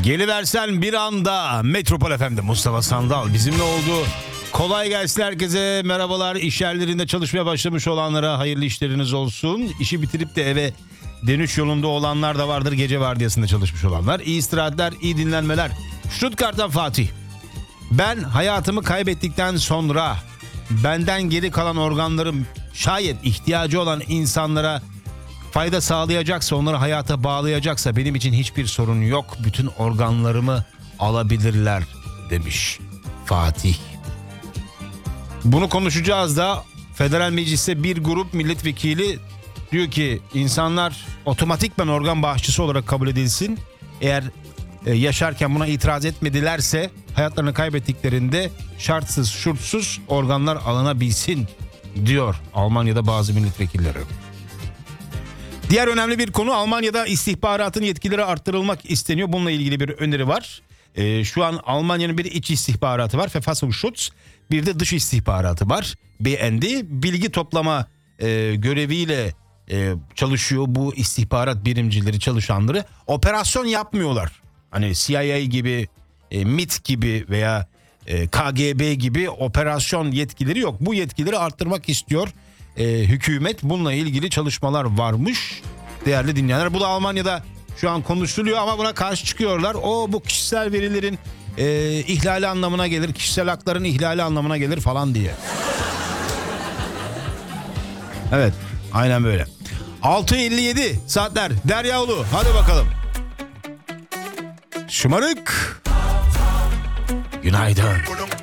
Geliversen bir anda Metropol FM'de Mustafa Sandal bizimle oldu. Kolay gelsin herkese, merhabalar. İş yerlerinde çalışmaya başlamış olanlara hayırlı işleriniz olsun. İşi bitirip de eve dönüş yolunda olanlar da vardır, gece vardiyasında çalışmış olanlar. İyi istirahatler, iyi dinlenmeler. Stuttgart'tan Fatih. Ben hayatımı kaybettikten sonra benden geri kalan organlarım şayet ihtiyacı olan insanlara fayda sağlayacaksa, onları hayata bağlayacaksa benim için hiçbir sorun yok. Bütün organlarımı alabilirler demiş Fatih. Bunu konuşacağız da Federal Meclis'te bir grup milletvekili diyor ki insanlar otomatikman organ bağışçısı olarak kabul edilsin. Eğer yaşarken buna itiraz etmedilerse hayatlarını kaybettiklerinde şartsız şurtsuz organlar alınabilsin diyor Almanya'da bazı milletvekilleri. Diğer önemli bir konu, Almanya'da istihbaratın yetkileri arttırılmak isteniyor. Bununla ilgili bir öneri var. Şu an Almanya'nın bir iç istihbaratı var, Verfassungsschutz, bir de dış istihbaratı var, BND. Bilgi toplama göreviyle çalışıyor bu istihbarat birimcileri, çalışanları. Operasyon yapmıyorlar. Hani CIA gibi, MIT gibi veya KGB gibi operasyon yetkileri yok. Bu yetkileri arttırmak istiyor hükümet. Bununla ilgili çalışmalar varmış değerli dinleyenler. Bu da Almanya'da şu an konuşuluyor ama buna karşı çıkıyorlar. Bu kişisel verilerin ihlali anlamına gelir, kişisel hakların ihlali anlamına gelir falan diye. Evet, aynen böyle. 6:57 saatler. Deryaoğlu, hadi bakalım. Şımarık. Günaydın.